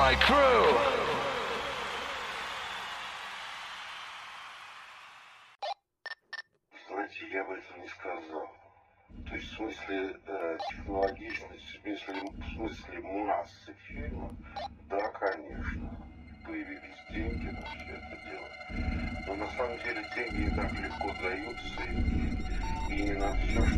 my crew. Знаете, я бы этого не сказал. То есть в смысле технологичности, в смысле массы фильмов, да, конечно, появились деньги на все это дело. Но на самом деле деньги не так легко даются, и не на все,